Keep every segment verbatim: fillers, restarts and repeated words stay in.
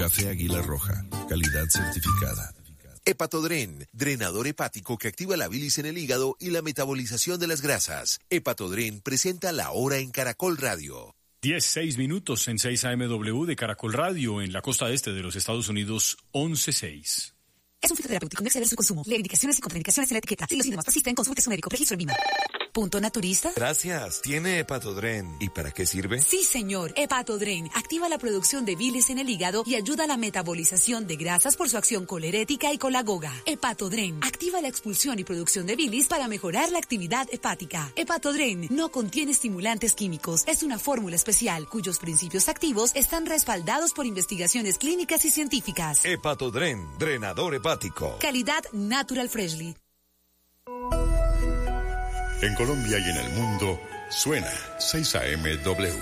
Café Águila Roja, calidad certificada. Hepatodren, drenador hepático que activa la bilis en el hígado y la metabolización de las grasas. Hepatodren presenta La Hora en Caracol Radio. diez, seis minutos en seis A M W de Caracol Radio en la costa este de los Estados Unidos, once seis. Es un fitoterapéutico, no exceder su consumo. Lee indicaciones y contraindicaciones en la etiqueta. Si los síntomas persisten, consulte a su médico. Registro en Lima. ¿Punto naturista? Gracias. ¿Tiene Hepatodren? ¿Y para qué sirve? Sí, señor. Hepatodren activa la producción de bilis en el hígado y ayuda a la metabolización de grasas por su acción colerética y colagoga. Hepatodren activa la expulsión y producción de bilis para mejorar la actividad hepática. Hepatodren no contiene estimulantes químicos. Es una fórmula especial cuyos principios activos están respaldados por investigaciones clínicas y científicas. Hepatodren, drenador hepático. Calidad Natural Freshly. En Colombia y en el mundo, suena seis A M W.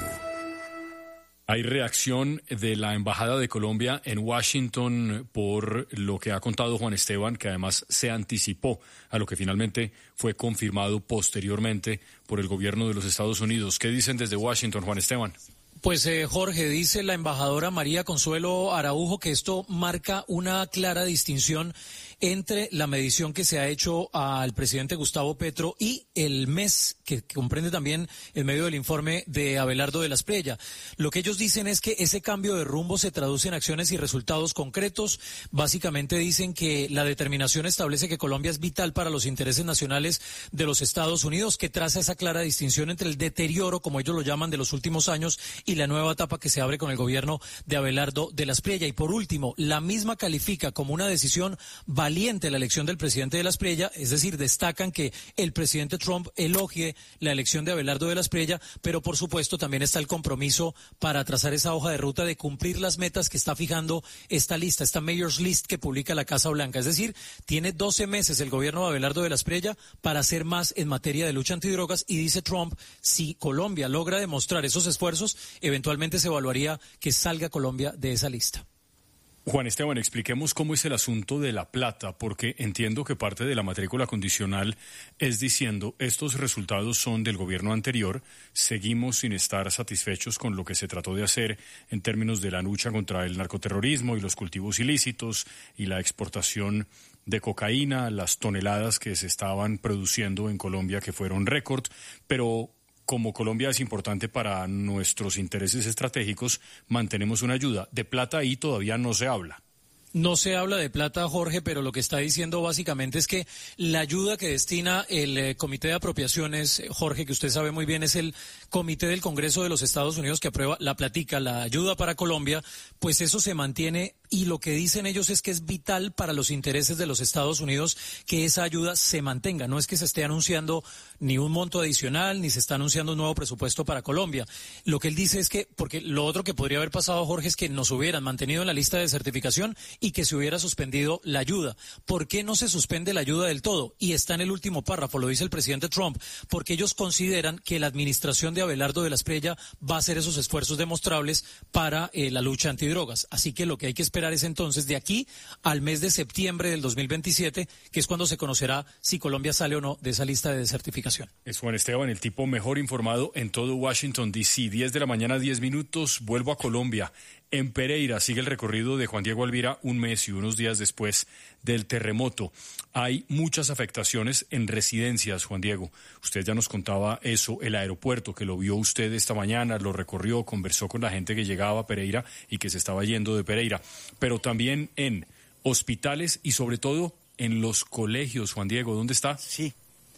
Hay reacción de la Embajada de Colombia en Washington por lo que ha contado Juan Esteban, que además se anticipó a lo que finalmente fue confirmado posteriormente por el gobierno de los Estados Unidos. ¿Qué dicen desde Washington, Juan Esteban? Pues eh, Jorge, dice la embajadora María Consuelo Araujo que esto marca una clara distinción entre la medición que se ha hecho al presidente Gustavo Petro y el M E S, que comprende también el medio del informe de Abelardo de la Espriella. Lo que ellos dicen es que ese cambio de rumbo se traduce en acciones y resultados concretos. Básicamente dicen que la determinación establece que Colombia es vital para los intereses nacionales de los Estados Unidos, que traza esa clara distinción entre el deterioro, como ellos lo llaman, de los últimos años y la nueva etapa que se abre con el gobierno de Abelardo de la Espriella. Y por último, la misma califica como una decisión valiente la elección del presidente de la Espriella, es decir, destacan que el presidente Trump elogie la elección de Abelardo de la Espriella, pero por supuesto también está el compromiso para trazar esa hoja de ruta de cumplir las metas que está fijando esta lista, esta Mayor's List que publica la Casa Blanca. Es decir, tiene doce meses el gobierno de Abelardo de la Espriella para hacer más en materia de lucha antidrogas y dice Trump, si Colombia logra demostrar esos esfuerzos, eventualmente se evaluaría que salga Colombia de esa lista. Juan Esteban, expliquemos cómo es el asunto de la plata, porque entiendo que parte de la matrícula condicional es diciendo estos resultados son del gobierno anterior, seguimos sin estar satisfechos con lo que se trató de hacer en términos de la lucha contra el narcoterrorismo y los cultivos ilícitos y la exportación de cocaína, las toneladas que se estaban produciendo en Colombia que fueron récord, pero como Colombia es importante para nuestros intereses estratégicos, mantenemos una ayuda. De plata ahí todavía no se habla. No se habla de plata, Jorge, pero lo que está diciendo básicamente es que la ayuda que destina el eh, Comité de Apropiaciones, Jorge, que usted sabe muy bien, es el Comité del Congreso de los Estados Unidos que aprueba la platica, la ayuda para Colombia, pues eso se mantiene y lo que dicen ellos es que es vital para los intereses de los Estados Unidos que esa ayuda se mantenga. No es que se esté anunciando ni un monto adicional, ni se está anunciando un nuevo presupuesto para Colombia. Lo que él dice es que, porque lo otro que podría haber pasado, Jorge, es que nos hubieran mantenido en la lista de certificación y que se hubiera suspendido la ayuda. ¿Por qué no se suspende la ayuda del todo? Y está en el último párrafo, lo dice el presidente Trump, porque ellos consideran que la administración de Abelardo de la Espriella va a hacer esos esfuerzos demostrables para eh, la lucha antidrogas. Así que lo que hay que esperar es entonces de aquí al mes de septiembre del dos mil veintisiete, que es cuando se conocerá si Colombia sale o no de esa lista de desertificación. Es Juan Esteban, el tipo mejor informado en todo Washington, D C diez de la mañana, diez minutos, vuelvo a Colombia. En Pereira sigue el recorrido de Juan Diego Alvira un mes y unos días después del terremoto. Hay muchas afectaciones en residencias, Juan Diego. Usted ya nos contaba eso, el aeropuerto que lo vio usted esta mañana, lo recorrió, conversó con la gente que llegaba a Pereira y que se estaba yendo de Pereira. Pero también en hospitales y sobre todo en los colegios. Juan Diego, ¿dónde está? Sí.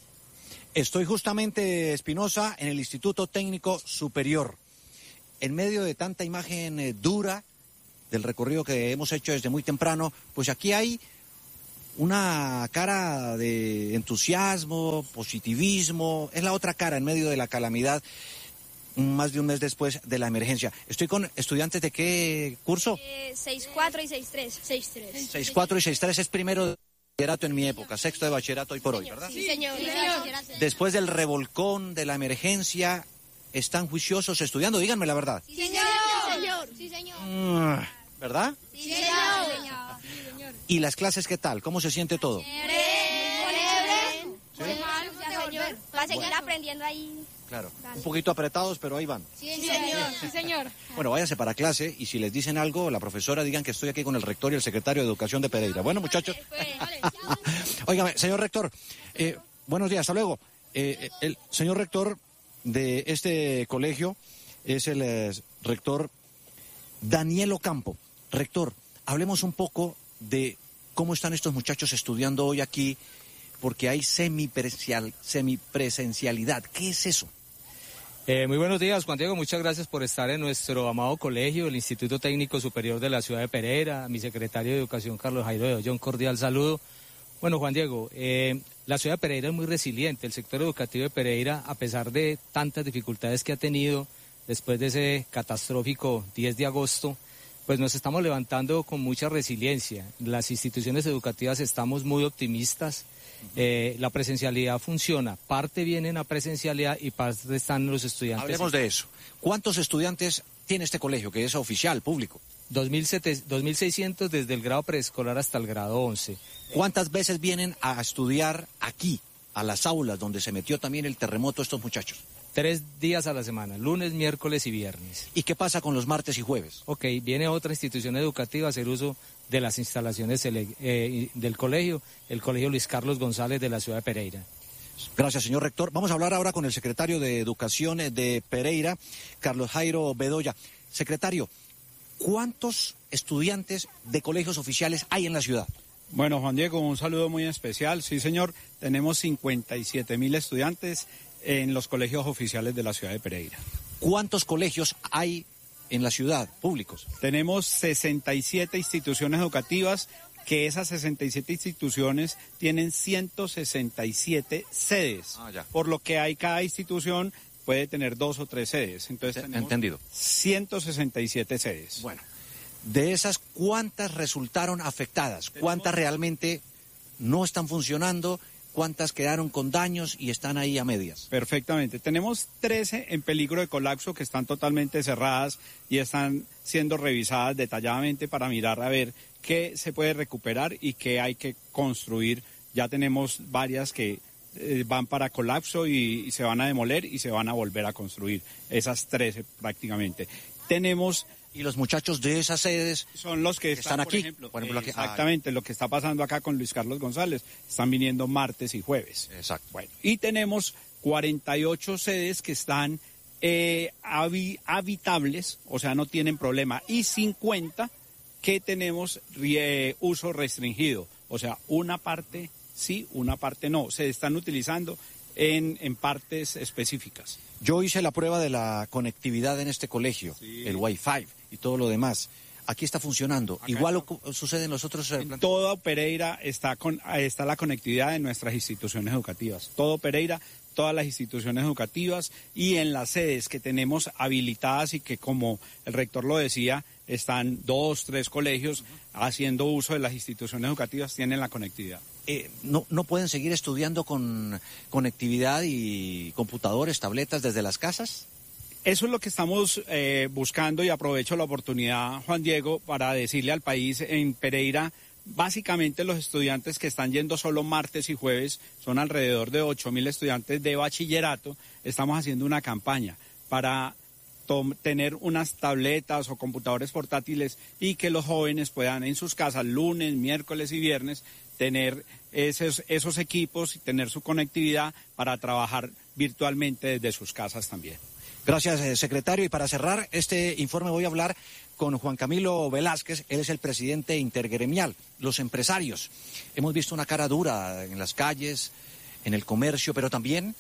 Estoy justamente, Espinosa, en el Instituto Técnico Superior. En medio de tanta imagen eh, dura del recorrido que hemos hecho desde muy temprano, pues aquí hay una cara de entusiasmo, positivismo, es la otra cara en medio de la calamidad, más de un mes después de la emergencia. Estoy con estudiantes de qué curso? Eh, seis cuatro y seis tres. seis tres. seis cuatro y seis tres es primero de bachillerato en mi época, sexto de bachillerato hoy por hoy, ¿verdad? Sí, señor. Sí, señor. Después del revolcón de la emergencia, ¿están juiciosos estudiando? Díganme la verdad. Sí, señor. Sí, señor. Sí, señor. ¿Verdad? Sí, señor. ¿Y las clases qué tal? ¿Cómo se siente todo? Pasa seguir Bueno. aprendiendo ahí. Claro, Dale. un poquito apretados, pero ahí van. Sí, señor. Sí, señor. Bueno, váyanse para clase y si les dicen algo, la profesora digan que estoy aquí con el rector y el secretario de Educación de Pereira. Bueno, muchachos. Óigame, señor rector, eh, buenos días, hasta luego. Eh, el señor rector de este colegio es el eh, rector Daniel Ocampo. Rector, hablemos un poco de cómo están estos muchachos estudiando hoy aquí, porque hay semipresencial, semipresencialidad. ¿Qué es eso? Eh, muy buenos días, Juan Diego. Muchas gracias por estar en nuestro amado colegio, el Instituto Técnico Superior de la Ciudad de Pereira. A mi secretario de Educación, Carlos Jairo de Ollón, cordial saludo. Bueno, Juan Diego, eh, la ciudad de Pereira es muy resiliente. El sector educativo de Pereira, a pesar de tantas dificultades que ha tenido después de ese catastrófico diez de agosto, pues nos estamos levantando con mucha resiliencia. Las instituciones educativas estamos muy optimistas. Eh, la presencialidad funciona. Parte viene en la presencialidad y parte están los estudiantes. Hablemos de eso. ¿Cuántos estudiantes tiene este colegio, que es oficial, público? dos mil seiscientos desde el grado preescolar hasta el grado once. ¿Cuántas veces vienen a estudiar aquí, a las aulas donde se metió también el terremoto estos muchachos? Tres días a la semana, lunes, miércoles y viernes. ¿Y qué pasa con los martes y jueves? Ok, viene otra institución educativa a hacer uso de las instalaciones eh, del colegio, el Colegio Luis Carlos González de la ciudad de Pereira. Gracias, señor rector. Vamos a hablar ahora con el secretario de Educación de Pereira, Carlos Jairo Bedoya. Secretario, ¿cuántos estudiantes de colegios oficiales hay en la ciudad? Bueno, Juan Diego, un saludo muy especial. Sí, señor, tenemos cincuenta y siete mil estudiantes en los colegios oficiales de la ciudad de Pereira. ¿Cuántos colegios hay en la ciudad, públicos? Tenemos sesenta y siete instituciones educativas, que esas sesenta y siete instituciones tienen ciento sesenta y siete sedes, Ah, ya. por lo que hay cada institución puede tener dos o tres sedes. Entonces tenemos Entendido. ciento sesenta y siete sedes. Bueno, de esas, ¿cuántas resultaron afectadas? ¿Cuántas realmente no están funcionando? ¿Cuántas quedaron con daños y están ahí a medias? Perfectamente. Tenemos trece en peligro de colapso que están totalmente cerradas y están siendo revisadas detalladamente para mirar a ver qué se puede recuperar y qué hay que construir. Ya tenemos varias que eh, van para colapso y, y se van a demoler y se van a volver a construir. Esas trece prácticamente. Tenemos... Y los muchachos de esas sedes son los que están, están por aquí. ejemplo, Por ejemplo, aquí. exactamente, Ah, lo que está pasando acá con Luis Carlos González. Están viniendo martes y jueves. Exacto. Bueno, y tenemos cuarenta y ocho sedes que están eh, habi- habitables, o sea, no tienen problema, y cincuenta que tenemos eh, uso restringido, o sea, una parte sí, una parte no. Se están utilizando en, en partes específicas. Yo hice la prueba de la conectividad en este colegio, Sí. el Wi-Fi y todo lo demás. Aquí está funcionando. Acá Igual está. ocu- sucede en los otros... eh, En planteles. toda Pereira está, con, está la conectividad de nuestras instituciones educativas. Todo Pereira, todas las instituciones educativas y en las sedes que tenemos habilitadas y que, como el rector lo decía, están dos, tres colegios haciendo uso de las instituciones educativas, tienen la conectividad. Eh, no, ¿No pueden seguir estudiando con conectividad y computadores, tabletas desde las casas? Eso es lo que estamos eh, buscando y aprovecho la oportunidad, Juan Diego, para decirle al país en Pereira, básicamente los estudiantes que están yendo solo martes y jueves, son alrededor de ocho mil estudiantes de bachillerato, estamos haciendo una campaña para tom- tener unas tabletas o computadores portátiles y que los jóvenes puedan en sus casas lunes, miércoles y viernes tener esos, esos equipos y tener su conectividad para trabajar virtualmente desde sus casas también. Gracias, eh, secretario. Y para cerrar este informe voy a hablar con Juan Camilo Velázquez. Él es el presidente intergremial, los empresarios. Hemos visto una cara dura en las calles, en el comercio, pero también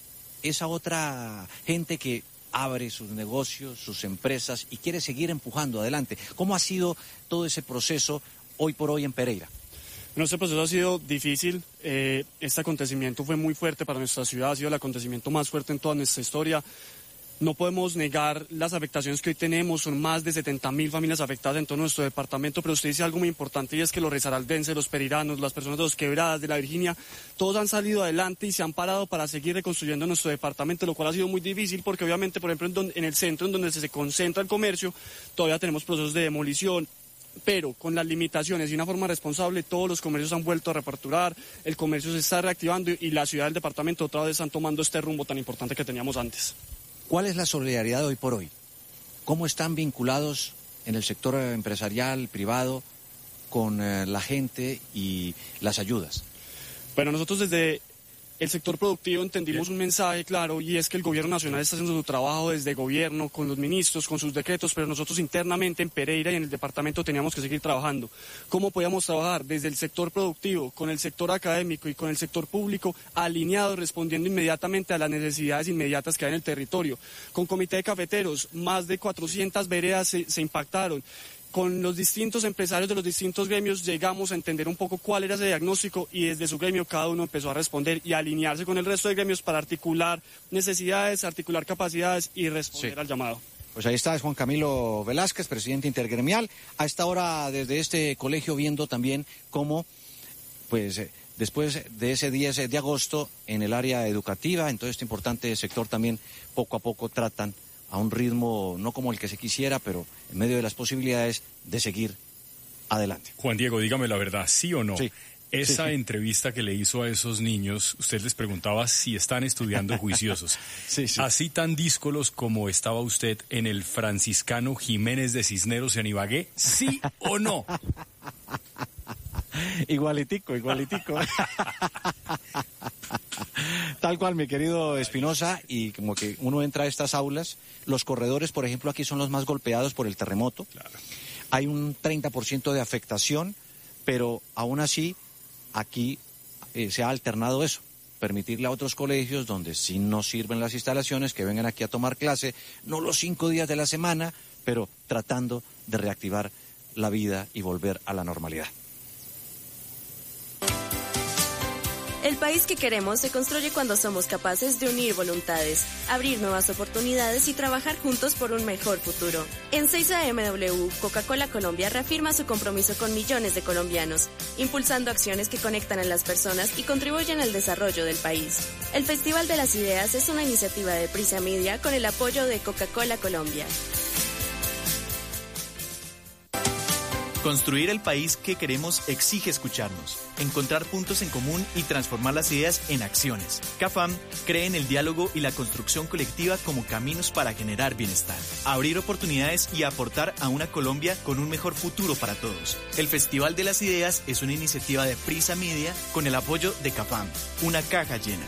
esa otra gente que abre sus negocios, sus empresas y quiere seguir empujando adelante. ¿Cómo ha sido todo ese proceso hoy por hoy en Pereira? Nuestro proceso ha sido difícil, eh, este acontecimiento fue muy fuerte para nuestra ciudad, ha sido el acontecimiento más fuerte en toda nuestra historia. No podemos negar las afectaciones que hoy tenemos, son más de setenta mil familias afectadas en todo nuestro departamento, pero usted dice algo muy importante y es que los risaraldenses, los pereiranos, las personas de los Quebradas, de la Virginia, todos han salido adelante y se han parado para seguir reconstruyendo nuestro departamento, lo cual ha sido muy difícil porque obviamente, por ejemplo, en, donde, en el centro en donde se concentra el comercio, todavía tenemos procesos de demolición, pero con las limitaciones y una forma responsable, todos los comercios han vuelto a reaperturar, el comercio se está reactivando y la ciudad y el departamento otra vez están tomando este rumbo tan importante que teníamos antes. ¿Cuál es la solidaridad hoy por hoy? ¿Cómo están vinculados en el sector empresarial, privado, con eh, la gente y las ayudas? Bueno, nosotros desde el sector productivo entendimos un mensaje claro y es que el gobierno nacional está haciendo su trabajo desde gobierno, con los ministros, con sus decretos, pero nosotros internamente en Pereira y en el departamento teníamos que seguir trabajando. ¿Cómo podíamos trabajar? Desde el sector productivo, con el sector académico y con el sector público, alineados, respondiendo inmediatamente a las necesidades inmediatas que hay en el territorio. Con comité de cafeteros, más de cuatrocientas veredas se, se impactaron. Con los distintos empresarios de los distintos gremios llegamos a entender un poco cuál era ese diagnóstico y desde su gremio cada uno empezó a responder y a alinearse con el resto de gremios para articular necesidades, articular capacidades y responder sí. al llamado. Pues ahí está Juan Camilo Velázquez, presidente intergremial, a esta hora desde este colegio viendo también cómo, pues después de ese diez de agosto en el área educativa, en todo este importante sector también poco a poco tratan a un ritmo no como el que se quisiera, pero en medio de las posibilidades de seguir adelante. Juan Diego, dígame la verdad, ¿sí o no? Sí. Esa sí. entrevista que le hizo a esos niños, usted les preguntaba si están estudiando juiciosos. sí, sí. Así tan díscolos como estaba usted en el Franciscano Jiménez de Cisneros en Ibagué, ¿sí o no? Igualitico, igualitico. Tal cual, mi querido Espinosa, y como que uno entra a estas aulas, los corredores, por ejemplo, aquí son los más golpeados por el terremoto. Claro. Hay un treinta por ciento de afectación, pero aún así aquí eh, se ha alternado eso. Permitirle a otros colegios donde sí no sirven las instalaciones que vengan aquí a tomar clase, no los cinco días de la semana, pero tratando de reactivar la vida y volver a la normalidad. El país que queremos se construye cuando somos capaces de unir voluntades, abrir nuevas oportunidades y trabajar juntos por un mejor futuro. En seis A M W, Coca-Cola Colombia reafirma su compromiso con millones de colombianos, impulsando acciones que conectan a las personas y contribuyen al desarrollo del país. El Festival de las Ideas es una iniciativa de Prisa Media con el apoyo de Coca-Cola Colombia. Construir el país que queremos exige escucharnos, encontrar puntos en común y transformar las ideas en acciones. CAFAM cree en el diálogo y la construcción colectiva como caminos para generar bienestar, abrir oportunidades y aportar a una Colombia con un mejor futuro para todos. El Festival de las Ideas es una iniciativa de Prisa Media con el apoyo de CAFAM, una caja llena.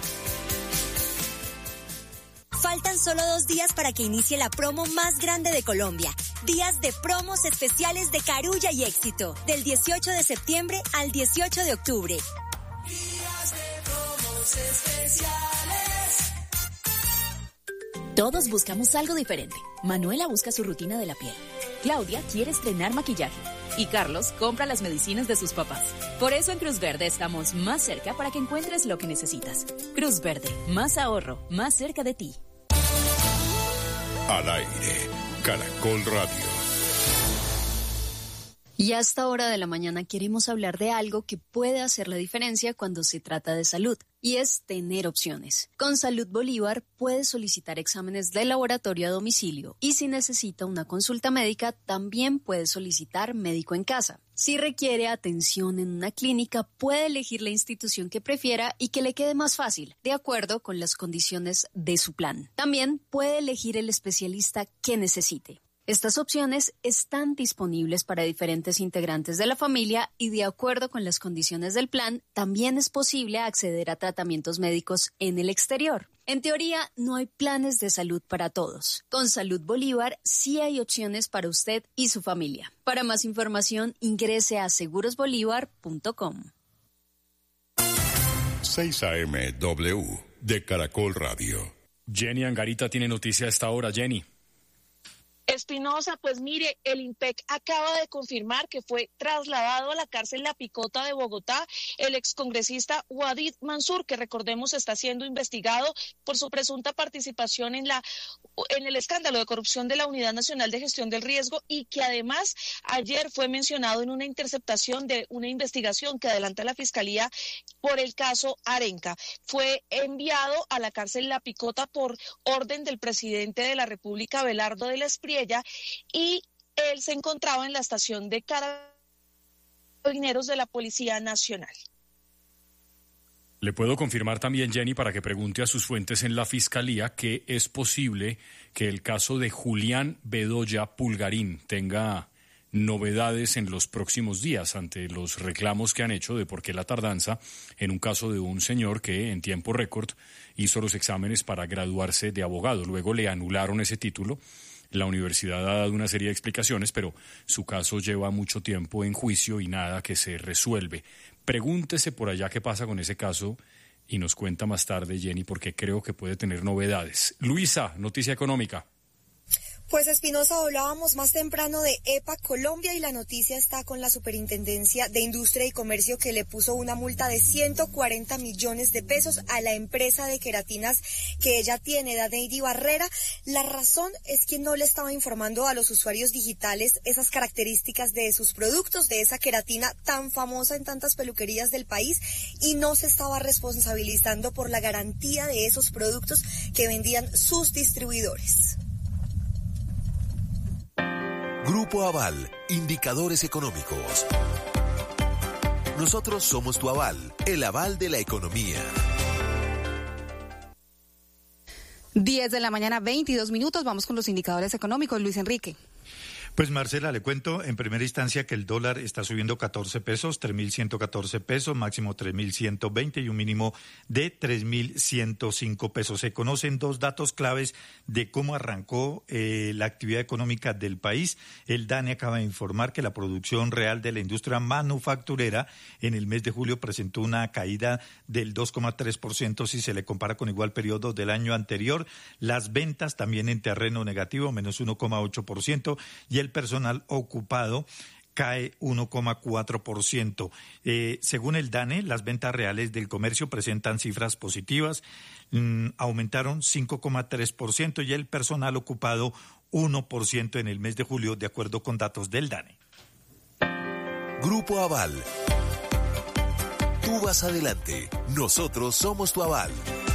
Faltan solo dos días para que inicie la promo más grande de Colombia. Días de promos especiales de Carulla y Éxito. Del dieciocho de septiembre al dieciocho de octubre. Días de promos especiales. Todos buscamos algo diferente. Manuela busca su rutina de la piel. Claudia quiere estrenar maquillaje. Y Carlos compra las medicinas de sus papás. Por eso en Cruz Verde estamos más cerca para que encuentres lo que necesitas. Cruz Verde, más ahorro, más cerca de ti. Al aire, Caracol Radio. Y a esta hora de la mañana queremos hablar de algo que puede hacer la diferencia cuando se trata de salud, y es tener opciones. Con Salud Bolívar puedes solicitar exámenes de laboratorio a domicilio y si necesita una consulta médica también puede solicitar médico en casa. Si requiere atención en una clínica, puede elegir la institución que prefiera y que le quede más fácil, de acuerdo con las condiciones de su plan. También puede elegir el especialista que necesite. Estas opciones están disponibles para diferentes integrantes de la familia y de acuerdo con las condiciones del plan, también es posible acceder a tratamientos médicos en el exterior. En teoría, no hay planes de salud para todos. Con Salud Bolívar sí hay opciones para usted y su familia. Para más información, ingrese a seguros bolívar punto com. seis A M W de Caracol Radio. Jenny Angarita tiene noticia a esta hora. Jenny. Espinosa, pues mire, el INPEC acaba de confirmar que fue trasladado a la cárcel La Picota de Bogotá el excongresista Wadid Mansur, que recordemos está siendo investigado por su presunta participación en la en el escándalo de corrupción de la Unidad Nacional de Gestión del Riesgo y que además ayer fue mencionado en una interceptación de una investigación que adelanta la Fiscalía por el caso Arenca. Fue enviado a la cárcel La Picota por orden del presidente de la República, Abelardo de la Espriella, y Él se encontraba en la estación de Carabineros de la Policía Nacional. Le puedo confirmar también, Jenny, para que pregunte a sus fuentes en la Fiscalía, que es posible que el caso de Julián Bedoya Pulgarín tenga novedades en los próximos días ante los reclamos que han hecho de por qué la tardanza en un caso de un señor que en tiempo récord hizo los exámenes para graduarse de abogado. Luego le anularon ese título. La universidad ha dado una serie de explicaciones, pero su caso lleva mucho tiempo en juicio y nada que se resuelve. Pregúntese por allá qué pasa con ese caso y nos cuenta más tarde, Jenny, porque creo que puede tener novedades. Luisa, noticia económica. Pues Espinosa, hablábamos más temprano de EPA Colombia y la noticia está con la Superintendencia de Industria y Comercio, que le puso una multa de ciento cuarenta millones de pesos a la empresa de queratinas que ella tiene, Daneidi Barrera. La razón es que no le estaba informando a los usuarios digitales esas características de sus productos, de esa queratina tan famosa en tantas peluquerías del país, y no se estaba responsabilizando por la garantía de esos productos que vendían sus distribuidores. Grupo Aval, indicadores económicos. Nosotros somos tu aval, el aval de la economía. diez de la mañana, veintidós minutos. Vamos con los indicadores económicos. Luis Enrique. Pues Marcela, le cuento en primera instancia que el dólar está subiendo catorce pesos, tres mil ciento catorce pesos, máximo tres mil ciento veinte y un mínimo de tres mil ciento cinco pesos. Se conocen dos datos claves de cómo arrancó eh, la actividad económica del país. El DANE acaba de informar que la producción real de la industria manufacturera en el mes de julio presentó una caída del dos coma tres por ciento si se le compara con igual periodo del año anterior. Las ventas también en terreno negativo, menos uno coma ocho por ciento, y el personal ocupado cae uno coma cuatro por ciento. Eh, según el DANE, las ventas reales del comercio presentan cifras positivas, mmm, aumentaron cinco coma tres por ciento y el personal ocupado uno por ciento en el mes de julio, de acuerdo con datos del DANE. Grupo Aval. Tú vas adelante, nosotros somos tu aval.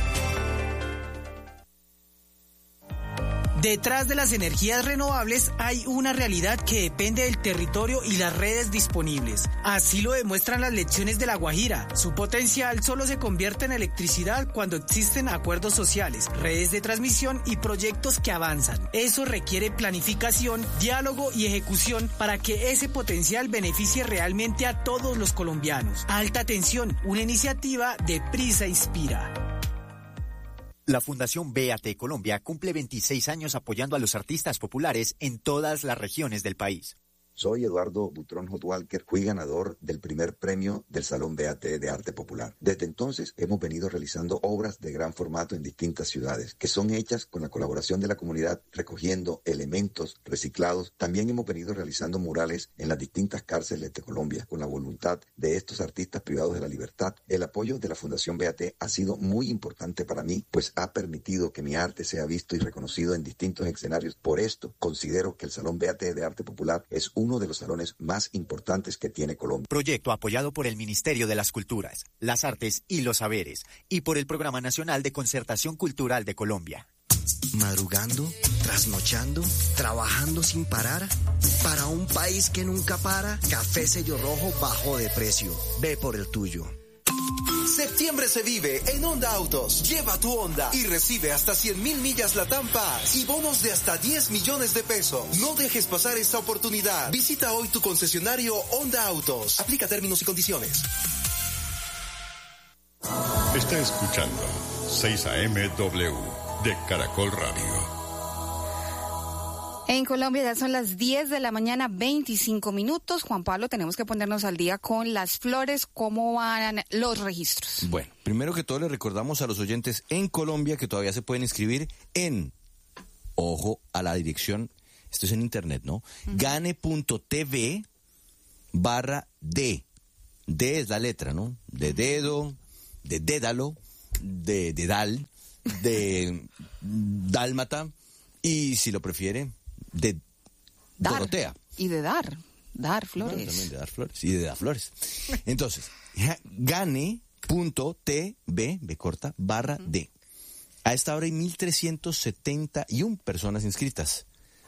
Detrás de las energías renovables hay una realidad que depende del territorio y las redes disponibles. Así lo demuestran las lecciones de La Guajira. Su potencial solo se convierte en electricidad cuando existen acuerdos sociales, redes de transmisión y proyectos que avanzan. Eso requiere planificación, diálogo y ejecución para que ese potencial beneficie realmente a todos los colombianos. Alta Tensión, una iniciativa de Prisa Inspira. La Fundación Véate Colombia cumple veintiséis años apoyando a los artistas populares en todas las regiones del país. Soy Eduardo Butrón Hotwalker, fui ganador del primer premio del Salón Véate de Arte Popular. Desde entonces hemos venido realizando obras de gran formato en distintas ciudades, que son hechas con la colaboración de la comunidad, recogiendo elementos reciclados. También hemos venido realizando murales en las distintas cárceles de Colombia, con la voluntad de estos artistas privados de la libertad. El apoyo de la Fundación Véate ha sido muy importante para mí, pues ha permitido que mi arte sea visto y reconocido en distintos escenarios. Por esto, considero que el Salón Véate de Arte Popular es un uno de los salones más importantes que tiene Colombia. Proyecto apoyado por el Ministerio de las Culturas, las Artes y los Saberes y por el Programa Nacional de Concertación Cultural de Colombia. Madrugando, trasnochando, trabajando sin parar. Para un país que nunca para, Café Sello Rojo bajó de precio. Ve por el tuyo. Septiembre se vive en Honda Autos. Lleva tu Honda y recibe hasta cien mil millas Latam Paz y bonos de hasta diez millones de pesos. No dejes pasar esta oportunidad. Visita hoy tu concesionario Honda Autos. Aplica términos y condiciones. Está escuchando seis A M W de Caracol Radio. En Colombia ya son las diez de la mañana, veinticinco minutos. Juan Pablo, tenemos que ponernos al día con las flores. ¿Cómo van los registros? Bueno, primero que todo le recordamos a los oyentes en Colombia que todavía se pueden inscribir en, ojo a la dirección, esto es en internet, ¿no? Uh-huh. Gane.tv barra D. D es la letra, ¿no? De dedo, de dédalo, de dedal, de dálmata y, si lo prefiere, de dar, Dorotea. Y de dar, dar flores. Bueno, también de dar flores, y de dar flores. Entonces, gane.tv, B corta, barra D. A esta hora hay mil trescientas setenta y una personas inscritas.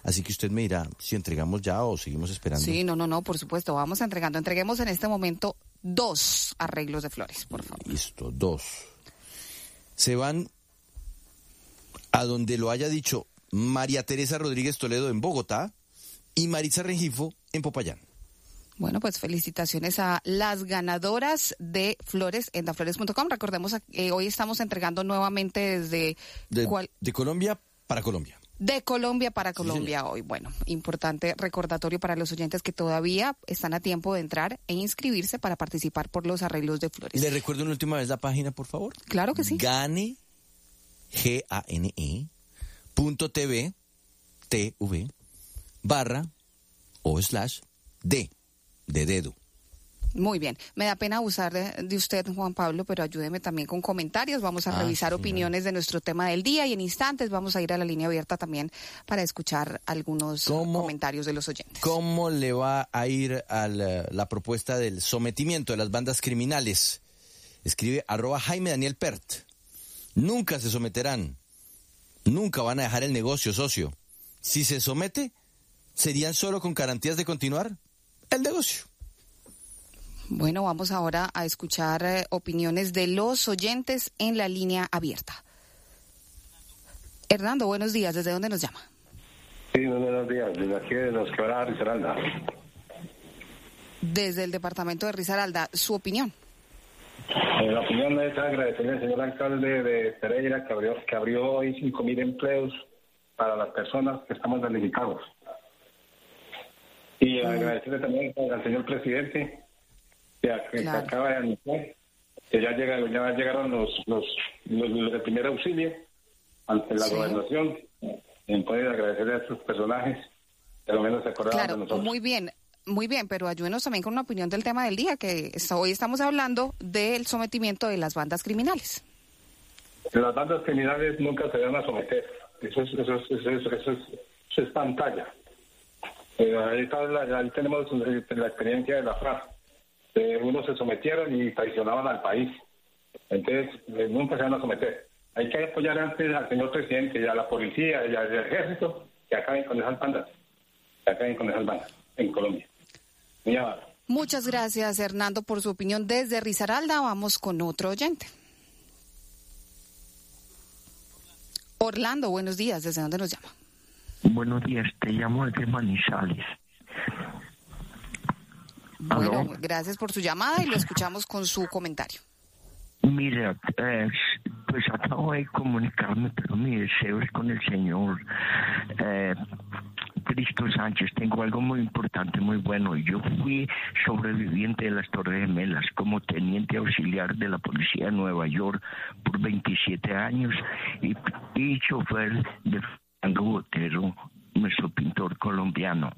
Así que usted me dirá si entregamos ya o seguimos esperando. Sí, no, no, no, por supuesto, vamos entregando. Entreguemos en este momento dos arreglos de flores, por favor. Listo, dos. Se van a donde lo haya dicho María Teresa Rodríguez Toledo en Bogotá y Maritza Rengifo en Popayán. Bueno, pues felicitaciones a las ganadoras de flores en daflores punto com. Recordemos que eh, hoy estamos entregando nuevamente desde... De, cual... de Colombia para Colombia. De Colombia para Colombia sí, hoy. Bueno, importante recordatorio para los oyentes que todavía están a tiempo de entrar e inscribirse para participar por los arreglos de flores. ¿Le recuerdo una última vez la página, por favor? Claro que sí. Gane, G A N E, punto TV, T V, barra o slash D, de dedo. Muy bien. Me da pena abusar de, de usted, Juan Pablo, pero ayúdeme también con comentarios. Vamos a ah, revisar sí, opiniones de nuestro tema del día y en instantes vamos a ir a la línea abierta también para escuchar algunos comentarios de los oyentes. ¿Cómo le va a ir a la, la propuesta del sometimiento de las bandas criminales? Escribe arroba Jaime Daniel Pert. Nunca se someterán. Nunca van a dejar el negocio, socio. Si se somete, ¿serían solo con garantías de continuar el negocio? Bueno, vamos ahora a escuchar eh, opiniones de los oyentes en la línea abierta. Hernando, buenos días. ¿Desde dónde nos llama? Sí, buenos días. Desde aquí de los Quebradas, Risaralda. Desde el departamento de Risaralda. ¿Su opinión? Eh, la opinión es agradecerle al señor alcalde de Pereira que abrió, que abrió hoy cinco mil empleos para las personas que estamos damnificados. Y mm. agradecerle también al señor presidente que, que claro. acaba de anunciar que ya, llega, ya llegaron los, los, los, los el primer auxilio ante la sí. gobernación. Y puede agradecerle a estos personajes que al menos se acordaban claro, de nosotros. Muy bien. Muy bien, pero ayúdenos también con una opinión del tema del día, que hoy estamos hablando del sometimiento de las bandas criminales. Las bandas criminales nunca se van a someter. Eso es, eso es, eso es, eso es, eso es pantalla. Eh, ahí, está la, ahí tenemos la experiencia de la FARC. Eh, unos se sometieron y traicionaban al país. Entonces, eh, nunca se van a someter. Hay que apoyar antes al señor presidente y a la policía y al ejército que acaben con esas bandas. Que acaben con esas bandas en Colombia. Muchas gracias, Hernando, por su opinión desde Risaralda. Vamos con otro oyente. Orlando, buenos días. ¿Desde dónde nos llama? Buenos días, te llamo desde Manizales. Bueno, ¿aló? Gracias por su llamada y lo escuchamos con su comentario. Mira, eh, pues acabo de comunicarme, pero mi deseo es con el señor eh, Cristo Sánchez. Tengo algo muy importante, muy bueno. Yo fui sobreviviente de las Torres Gemelas como teniente auxiliar de la policía de Nueva York por veintisiete años y, y chofer de Fernando Botero, nuestro pintor colombiano.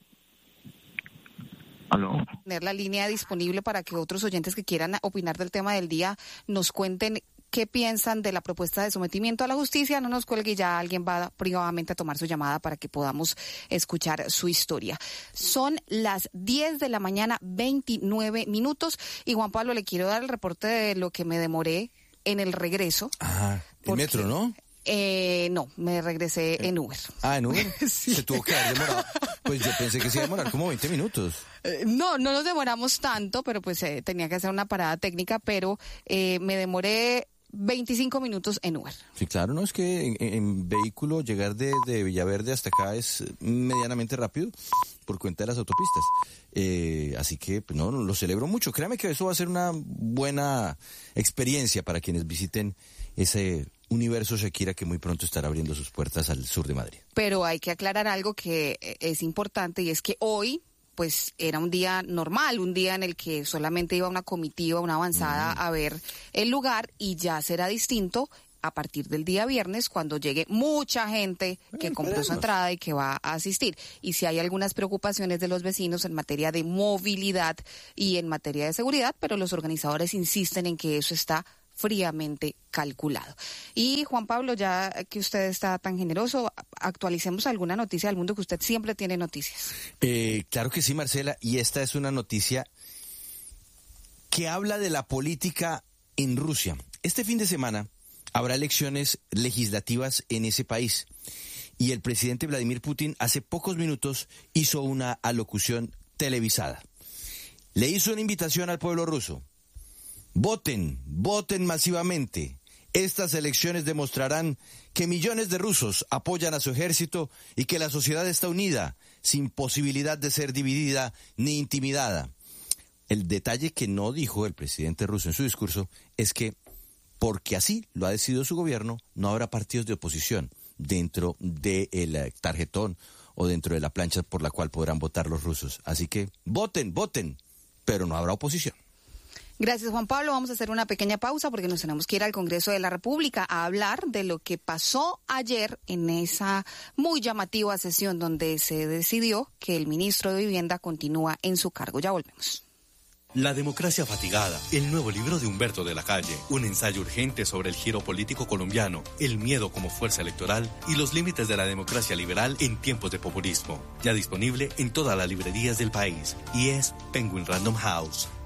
¿Aló? Tener la línea disponible para que otros oyentes que quieran opinar del tema del día nos cuenten qué piensan de la propuesta de sometimiento a la justicia. No nos cuelgue, ya alguien va privadamente a tomar su llamada para que podamos escuchar su historia. Son las diez de la mañana, veintinueve minutos, y Juan Pablo, le quiero dar el reporte de lo que me demoré en el regreso. Ah, el metro, ¿no? Eh, no, me regresé en Uber. Ah, ¿en Uber? Sí. Se tuvo que haber demorado. Pues yo pensé que se iba a demorar como veinte minutos. Eh, no, no nos demoramos tanto, pero pues eh, tenía que hacer una parada técnica, pero eh, me demoré veinticinco minutos en Uber. Sí, claro, no, es que en, en vehículo llegar de, de Villaverde hasta acá es medianamente rápido por cuenta de las autopistas. Eh, así que, pues no, lo celebro mucho. Créame que eso va a ser una buena experiencia para quienes visiten ese universo Shakira que muy pronto estará abriendo sus puertas al sur de Madrid. Pero hay que aclarar algo que es importante, y es que hoy pues era un día normal, un día en el que solamente iba una comitiva, una avanzada mm. a ver el lugar, y ya será distinto a partir del día viernes, cuando llegue mucha gente que compró su entrada y que va a asistir. Y si hay algunas preocupaciones de los vecinos en materia de movilidad y en materia de seguridad, pero los organizadores insisten en que eso está fríamente calculado. Y Juan Pablo, ya que usted está tan generoso, actualicemos alguna noticia del mundo, que usted siempre tiene noticias. Eh, claro que sí, Marcela, y esta es una noticia que habla de la política en Rusia. Este fin de semana habrá elecciones legislativas en ese país y el presidente Vladimir Putin hace pocos minutos hizo una alocución televisada. Le hizo una invitación al pueblo ruso. Voten, voten masivamente. Estas elecciones demostrarán que millones de rusos apoyan a su ejército y que la sociedad está unida, sin posibilidad de ser dividida ni intimidada. El detalle que no dijo el presidente ruso en su discurso es que, porque así lo ha decidido su gobierno, no habrá partidos de oposición dentro del tarjetón o dentro de la plancha por la cual podrán votar los rusos. Así que voten, voten, pero no habrá oposición. Gracias, Juan Pablo. Vamos a hacer una pequeña pausa porque nos tenemos que ir al Congreso de la República a hablar de lo que pasó ayer en esa muy llamativa sesión donde se decidió que el ministro de Vivienda continúa en su cargo. Ya volvemos. La democracia fatigada, el nuevo libro de Humberto de la Calle, un ensayo urgente sobre el giro político colombiano, el miedo como fuerza electoral y los límites de la democracia liberal en tiempos de populismo. Ya disponible en todas las librerías del país y es Penguin Random House.